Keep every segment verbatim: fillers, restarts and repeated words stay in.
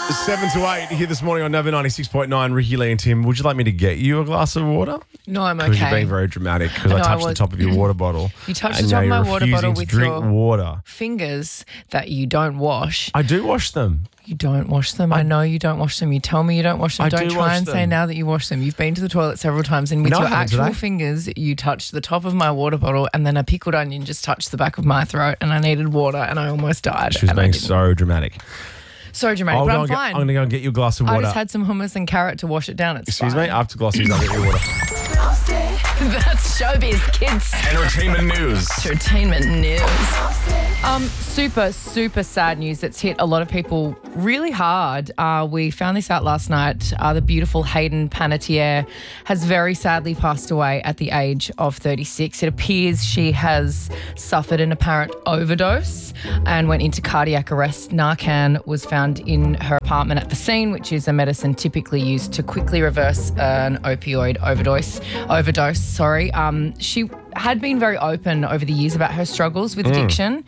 Seven to eight here this morning on Nova ninety-six point nine. Ricky, Lee and Tim, would you like me to get you a glass of water? No, I'm okay. Because you're being very dramatic because I, I touched was, the top of your water bottle. You touched and the top of now my you're water bottle refusing to with drink your water. fingers that you don't wash. I do wash them. You don't wash them. I, I know you don't wash them. You tell me you don't wash them. I don't do try wash and them. say now that you wash them. You've been to the toilet several times and with No, I your haven't actual today. fingers, you touched the top of my water bottle and then a pickled onion just touched the back of my throat and I needed water and I almost died. She was and I being didn't. so dramatic. So dramatic, I'll but go I'm and get- fine. I'm going to go and get you a glass of water. I just had some hummus and carrot to wash it down. It's Excuse fine. me? After glossies, I'll get you water. That's showbiz, kids. Entertainment news. Entertainment news. Um, super, super sad news that's hit a lot of people really hard. Uh, we found this out last night. Uh, the beautiful Hayden Panettiere has very sadly passed away at the age of thirty-six. It appears she has suffered an apparent overdose and went into cardiac arrest. Narcan was found in her apartment at the scene, which is a medicine typically used to quickly reverse an opioid overdose. Overdose, sorry. Um, she had been very open over the years about her struggles with addiction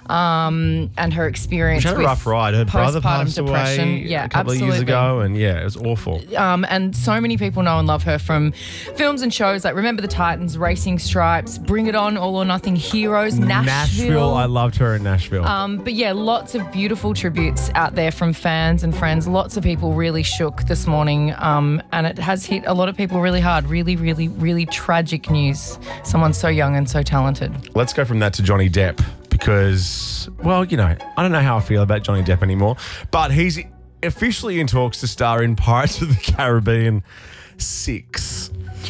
um, and her experience She had a with rough ride. Her brother postpartum passed depression. away Yeah, a couple absolutely. of years ago, and yeah, it was awful. Um, and so many people know and love her from films and shows like Remember the Titans, Racing Stripes, Bring It On, All or Nothing Heroes, Nashville. Nashville, I loved her in Nashville. Um, but yeah, lots of beautiful tributes out there from fans and friends. Lots of people really shook this morning, um, and it has hit a lot of people really hard. Really, really, really tragic news. Someone so young and so talented. Let's go from that to Johnny Depp because, well, you know, I don't know how I feel about Johnny Depp anymore, but he's officially in talks to star in Pirates of the Caribbean six.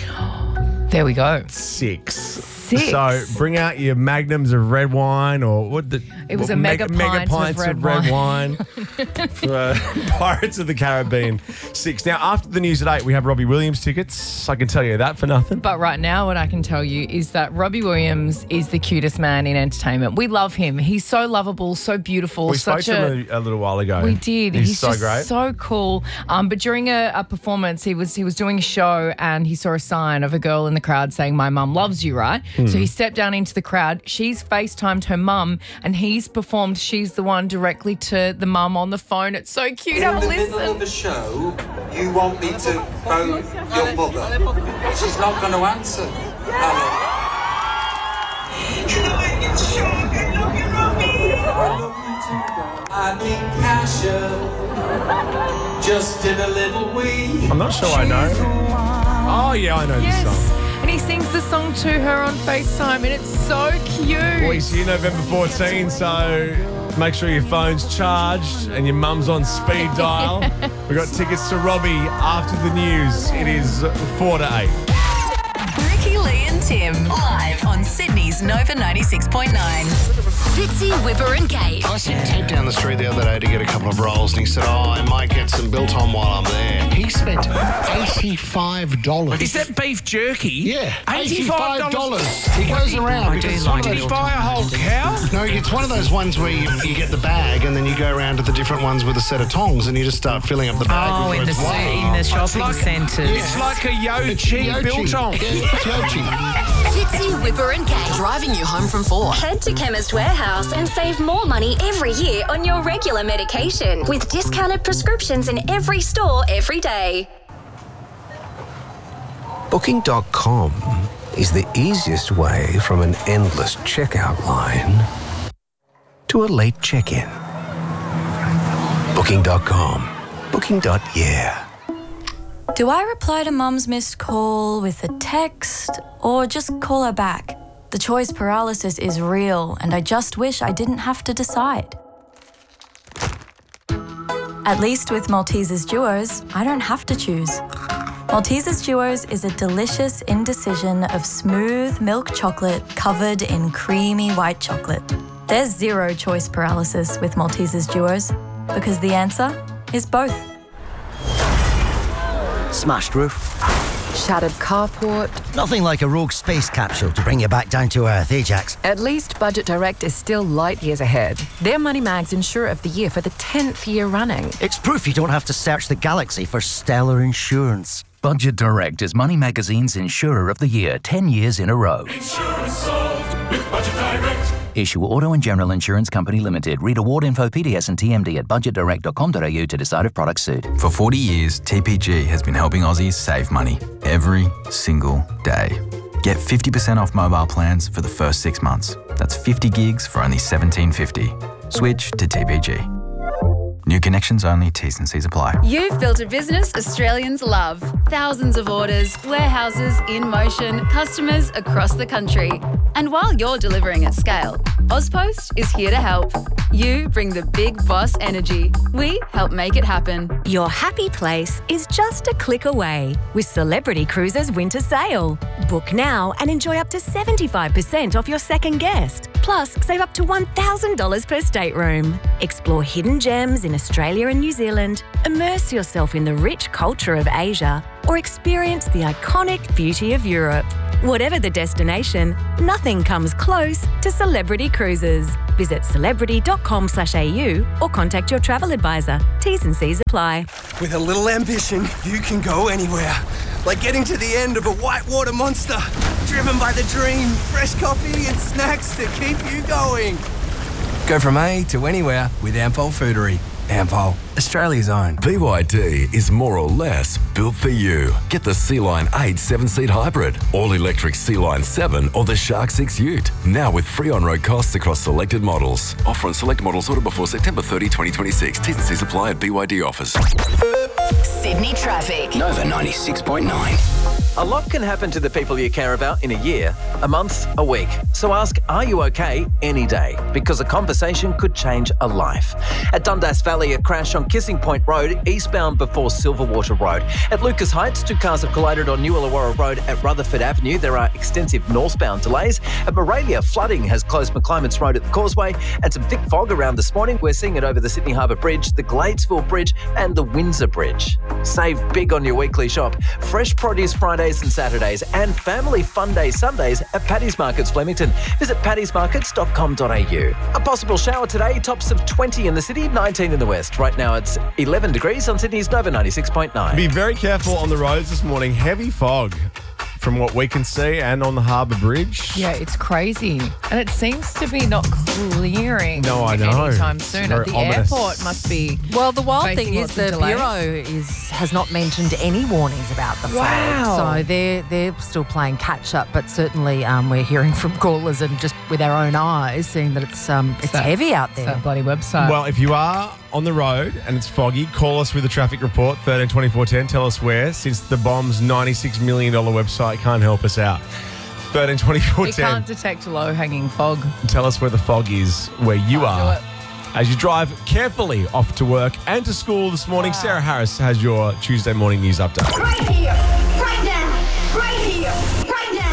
There we go. Six. Six. So bring out your magnums of red wine or what the It was what, a mega pint of pints red wine for uh, Pirates of the Caribbean six. Now, after the news at eight, we have Robbie Williams tickets. I can tell you that for nothing. But right now, what I can tell you is that Robbie Williams is the cutest man in entertainment. We love him. He's so lovable, so beautiful. We spoke such to a, him a, a little while ago. We did. He's, He's, so just great. so cool. Um, but during a, a performance, he was he was doing a show and he saw a sign of a girl in the crowd saying, "My mum loves you," right? Hmm. So he stepped down into the crowd. She's FaceTimed her mum and he's performed She's the One directly to the mum on the phone. It's so cute. In Have a the middle listen. of the show, you want me to phone your mother? She's not going to answer. Hello. I think Kasha just did a little wee. I'm not sure I know. Oh, yeah, I know Yes. this song. And he sings the song to her on FaceTime and it's so cute. Well, he's here November fourteenth, so make sure your phone's charged and your mum's on speed dial. We've got tickets to Robbie after the news. It is four to eight. Ricky, Lee and Tim, live on Sydney's Nova ninety-six point nine. Fitzy, Whipper and Gate. I sent Ted down the street the other day to get a couple of rolls, and he said, "Oh, I might get some biltong while I'm there." He spent eighty-five dollars. Is that beef jerky? Yeah, eighty-five dollars. He goes around. because it's one of Did those- he buy a whole cow? No, it's one of those ones where you, you get the bag and then you go around to the different ones with a set of tongs and you just start filling up the bag. Oh, before in the, it's su- weighed. in the shopping like- centres. It's like a Yochi Yochi. biltong. Yeah, it's Yochi. Fitzy, Whipper and Gate. Driving you home from four. Head to Chemist Warehouse and save more money every year on your regular medication with discounted prescriptions in every store every day. Booking dot com is the easiest way from an endless checkout line to a late check-in. Booking dot com. Booking. Yeah. Do I reply to Mum's missed call with a text or just call her back? The choice paralysis is real and I just wish I didn't have to decide. At least with Maltesers Duos, I don't have to choose. Maltesers Duos is a delicious indecision of smooth milk chocolate covered in creamy white chocolate. There's zero choice paralysis with Maltesers Duos because the answer is both. Smashed roof. Shattered carport. Nothing like a rogue space capsule to bring you back down to earth, eh, Jax? At least Budget Direct is still light years ahead. They're Money Mag's Insurer of the Year for the tenth year running. It's proof you don't have to search the galaxy for stellar insurance. Budget Direct is Money Magazine's Insurer of the Year ten years in a row. Insurance solved with Budget Direct. Issue Auto and General Insurance Company Limited. Read award info, P D S and T M D at budget direct dot com dot a u to decide if products suit. For forty years, T P G has been helping Aussies save money every single day. Get fifty percent off mobile plans for the first six months. That's fifty gigs for only seventeen fifty. Switch to T P G. New connections only, T's and C's apply. You've built a business Australians love. Thousands of orders, warehouses in motion, customers across the country. And while you're delivering at scale, Ozpost is here to help. You bring the big boss energy. We help make it happen. Your happy place is just a click away with Celebrity Cruises Winter Sale. Book now and enjoy up to seventy-five percent off your second guest. Plus, save up to one thousand dollars per stateroom. Explore hidden gems in Australia and New Zealand, immerse yourself in the rich culture of Asia, or experience the iconic beauty of Europe. Whatever the destination, nothing comes close to Celebrity Cruises. Visit celebrity.com slash au or contact your travel advisor. T's and C's apply. With a little ambition, you can go anywhere. Like getting to the end of a whitewater monster. Driven by the dream, fresh coffee and snacks to keep you going. Go from A to anywhere with Ampol Foodery. Ampol, Australia's own. B Y D is more or less built for you. Get the Sea-Line eight seven-seat hybrid, all-electric Sea-Line seven or the Shark six Ute. Now with free on-road costs across selected models. Offer on select models ordered before September thirtieth, twenty twenty-six. T's and C's apply at B Y D offers. Sydney traffic. Nova ninety-six point nine. A lot can happen to the people you care about in a year, a month, a week. So ask, are you okay any day? Because a conversation could change a life. At Dundas Valley, a crash on Kissing Point Road, eastbound before Silverwater Road. At Lucas Heights, two cars have collided on New Illawarra Road at Rutherford Avenue. There are extensive northbound delays. At Moralia, flooding has closed McClymonds Road at the Causeway, and some thick fog around this morning. We're seeing it over the Sydney Harbour Bridge, the Gladesville Bridge and the Windsor Bridge. Save big on your weekly shop. Fresh produce Fridays and Saturdays and family fun day Sundays at Paddy's Markets Flemington. Visit paddys markets dot com dot a u. A possible shower today, tops of twenty in the city, nineteen in the west. Right now it's eleven degrees on Sydney's Nova ninety-six point nine. Be very careful on the roads this morning. Heavy fog from what we can see and on the Harbour Bridge. Yeah, it's crazy. And it seems to be not clearing No, I know. anytime It's soon. very At the ominous. airport must be Well, the wild facing thing is lots of the delays. Bureau is has not mentioned any warnings about the fog. Wow. So they're they're still playing catch up, but certainly um, we're hearing from callers and just with our own eyes seeing that it's um it's that- heavy out It's there. that bloody website. Well, if you are on the road and it's foggy, call us with a traffic report, thirteen twenty-four ten. Tell us where, since the bomb's ninety-six million dollars website can't help us out. thirteen twenty-four we ten. can't detect low-hanging fog. Tell us where the fog is, where you Can't are. do it. As you drive carefully off to work and to school this morning, Sarah Harris has your Tuesday morning news update. Right here, right now, right here, right now.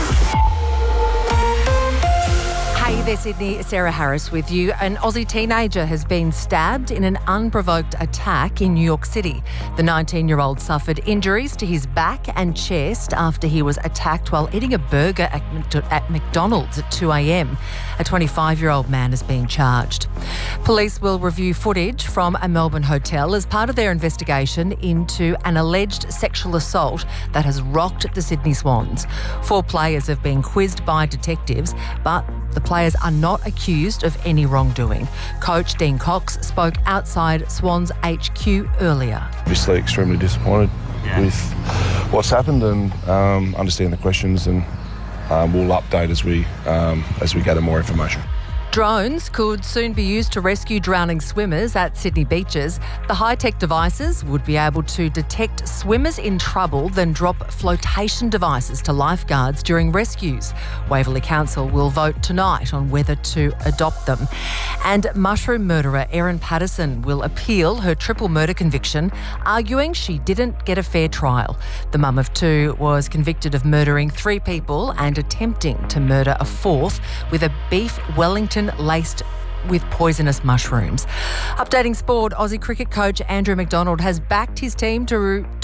Hey there, Sydney. Sarah Harris with you. An Aussie teenager has been stabbed in an unprovoked attack in New York City. The nineteen-year-old suffered injuries to his back and chest after he was attacked while eating a burger at Mc- at McDonald's at two a.m. A twenty-five-year-old man is being charged. Police will review footage from a Melbourne hotel as part of their investigation into an alleged sexual assault that has rocked the Sydney Swans. Four players have been quizzed by detectives, but the players are not accused of any wrongdoing. Coach Dean Cox spoke outside Swans H Q earlier. Obviously extremely disappointed with what's happened and um, understand the questions, and um, we'll update as we um, as we gather more information. Drones could soon be used to rescue drowning swimmers at Sydney beaches. The high-tech devices would be able to detect swimmers in trouble, then drop flotation devices to lifeguards during rescues. Waverley Council will vote tonight on whether to adopt them. And mushroom murderer Erin Patterson will appeal her triple murder conviction, arguing she didn't get a fair trial. The mum of two was convicted of murdering three people and attempting to murder a fourth with a beef Wellington laced with poisonous mushrooms. Updating sport, Aussie cricket coach Andrew McDonald has backed his team to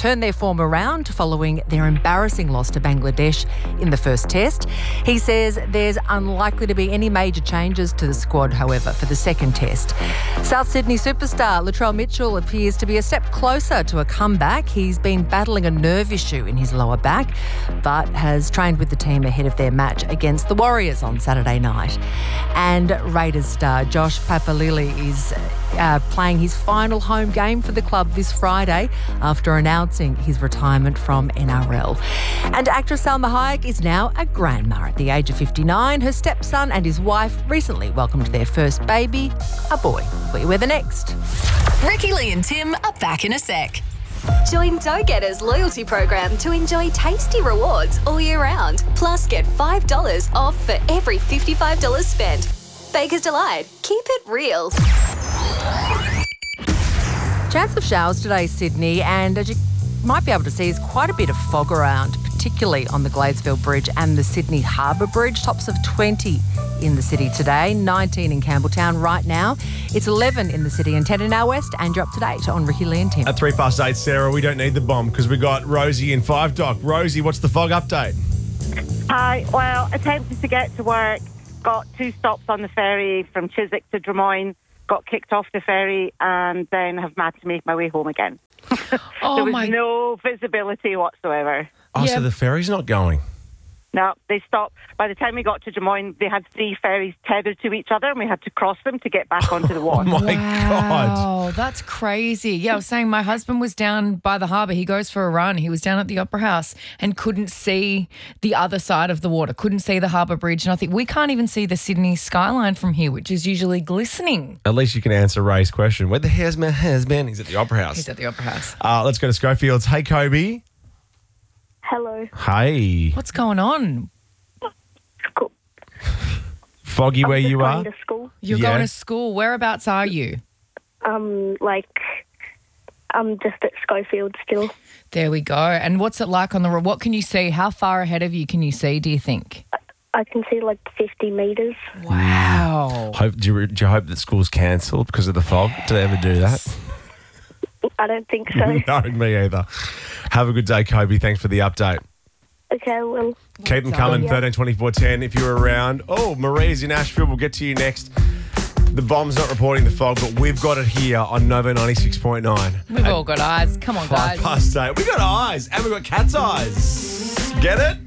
turn their form around following their embarrassing loss to Bangladesh in the first test. He says there's unlikely to be any major changes to the squad, however, for the second test. South Sydney superstar Latrell Mitchell appears to be a step closer to a comeback. He's been battling a nerve issue in his lower back, but has trained with the team ahead of their match against the Warriors on Saturday night. And Raiders star Josh Papalili is uh, playing his final home game for the club this Friday after announcing his retirement from N R L. And actress Salma Hayek is now a grandma at the age of fifty-nine. Her stepson and his wife recently welcomed their first baby, a boy. We're with the next. Ricky, Lee and Tim are back in a sec. Join Dough Getters loyalty program to enjoy tasty rewards all year round. Plus, get five dollars off for every fifty-five dollars spent. Baker's Delight. Keep it real. Chance of showers today, Sydney, and as you might be able to see, is quite a bit of fog around, particularly on the Gladesville Bridge and the Sydney Harbour Bridge. Tops of twenty in the city today, nineteen in Campbelltown right now. It's eleven in the city and ten in our west, and you're up to date on Ricky, Lee and Tim. At three past eight, Sarah, we don't need the bomb because we got Rosie in Five Dock. Rosie, what's the fog update? Hi. Well, attempted to get to work, got two stops on the ferry from Chiswick to Drummoyne, got kicked off the ferry, and then have had to make my way home again. Oh, there was my- no visibility whatsoever. Oh, so the ferry's not going. No, they stopped. By the time we got to Drummoyne, they had three ferries tethered to each other, and we had to cross them to get back onto the water. Oh, my God. Oh, that's crazy. Yeah, I was saying my husband was down by the harbour. He goes for a run. He was down at the Opera House and couldn't see the other side of the water, couldn't see the harbour bridge. And I think we can't even see the Sydney skyline from here, which is usually glistening. At least you can answer Ray's question. Where the hell's my husband? He's at the Opera House. He's at the Opera House. Uh, let's go to Schofields. Hey, Kobe. Hello. Hey. What's going on? Foggy where you are? To school. You're Yeah. going to school. Whereabouts are you? Um, like, I'm just at Schofield still. There we go. And what's it like on the road? What can you see? How far ahead of you can you see, do you think? I can see like fifty metres. Wow. Hope, do, you, do you hope that school's cancelled because of the fog? Do they ever do that? I don't think so. No, me either. Have a good day, Kobe. Thanks for the update. Okay, well. Keep them coming, Yeah. thirteen twenty-four ten if you're around. Oh, Marie's in Ashfield. We'll get to you next. The bomb's not reporting the fog, but we've got it here on Nova ninety-six point nine. We've all got eyes. Come on, Five guys. past eight. We got eyes, and we got cat's eyes. Get it?